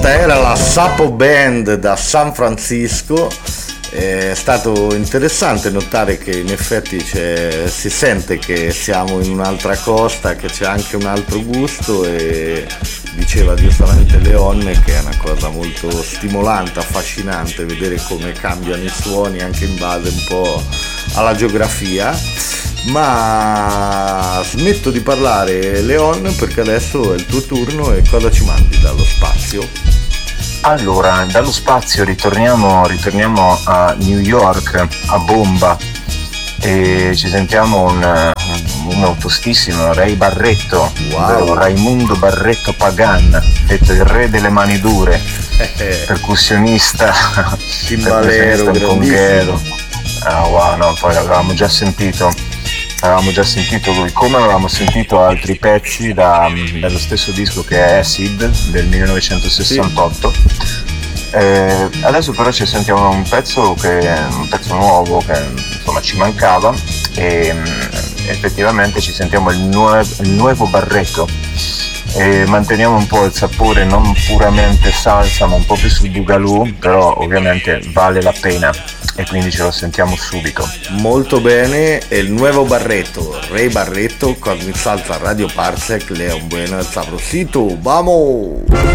Questa era la Sapo Band da San Francisco. È stato interessante notare che in effetti si sente che siamo in un'altra costa, che c'è anche un altro gusto, e diceva giustamente Leon che è una cosa molto stimolante, affascinante vedere come cambiano i suoni anche in base un po' alla geografia. Ma smetto di parlare, Leon, perché adesso è il tuo turno. E cosa ci mandi dallo spazio? Allora, dallo spazio ritorniamo a New York, a Bomba, e ci sentiamo un tostissimo Ray Barretto, wow. Raimundo Barretto Pagan, detto il re delle mani dure, percussionista, timbalero, conghero. Wow, no, poi l'avevamo già sentito lui, come avevamo sentito altri pezzi dallo stesso disco che è Acid del 1968. Adesso però ci sentiamo un pezzo nuovo che insomma ci mancava, e effettivamente ci sentiamo il nuovo Barretto, e manteniamo un po' il sapore non puramente salsa ma un po' più sul boogaloo, però ovviamente vale la pena, e quindi ce lo sentiamo subito. Molto bene, è il nuovo Barretto, Ray Barretto con il salsa Radio Parsec, Leon Bueno, el sabrosito, vamos!